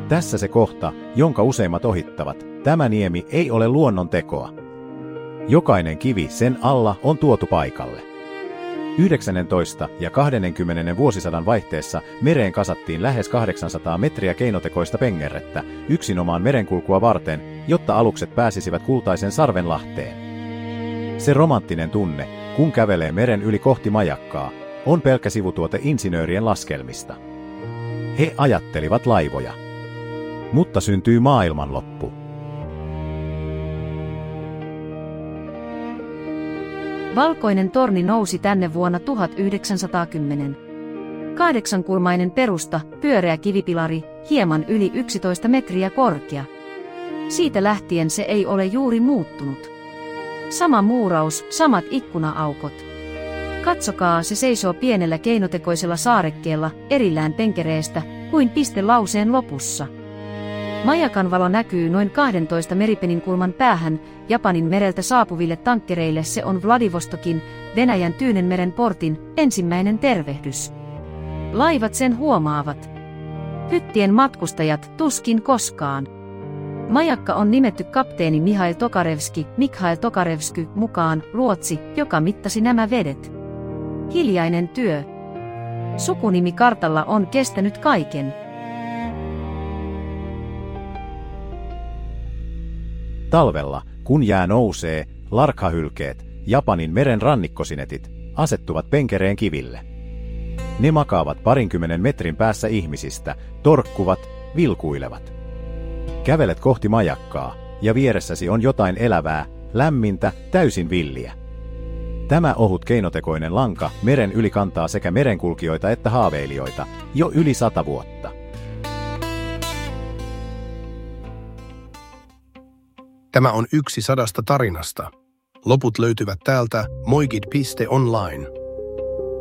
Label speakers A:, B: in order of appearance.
A: Tässä se kohta, jonka useimmat ohittavat. Tämä niemi ei ole luonnon tekoa. Jokainen kivi sen alla on tuotu paikalle. 19. ja 20. vuosisadan vaihteessa mereen kasattiin lähes 800 metriä keinotekoista pengerrettä yksinomaan merenkulkua varten, jotta alukset pääsisivät Kultaisen sarvenlahteen. Se romanttinen tunne, kun kävelee meren yli kohti majakkaa, on pelkkä sivutuote insinöörien laskelmista. He ajattelivat laivoja. Mutta syntyy maailmanloppu.
B: Valkoinen torni nousi tänne vuonna 1910. 8-kulmainen perusta, pyöreä kivipilari, hieman yli 11 metriä korkea. Siitä lähtien se ei ole juuri muuttunut. Sama muuraus, samat ikkuna-aukot. Katsokaa, se seisoo pienellä keinotekoisella saarekkeella, erillään penkereestä, kuin piste lauseen lopussa. Majakan valo näkyy noin 12 meripeninkulman päähän, Japanin mereltä saapuville tankkereille se on Vladivostokin, Venäjän Tyynenmeren portin, ensimmäinen tervehdys. Laivat sen huomaavat. Hyttien matkustajat tuskin koskaan. Majakka on nimetty kapteeni Mikhail Tokarevsky mukaan, Ruotsi, joka mittasi nämä vedet. Hiljainen työ. Sukunimi kartalla on kestänyt kaiken.
A: Talvella, kun jää nousee, larkhahylkeet, Japanin meren rannikkosinetit, asettuvat penkereen kiville. Ne makaavat 20 metrin päässä ihmisistä, torkkuvat, vilkuilevat. Kävelet kohti majakkaa, ja vieressäsi on jotain elävää, lämmintä, täysin villiä. Tämä ohut keinotekoinen lanka meren yli kantaa sekä merenkulkijoita että haaveilijoita, jo yli 100 vuotta.
C: Tämä on yksi 100 tarinasta. Loput löytyvät täältä moigid.online.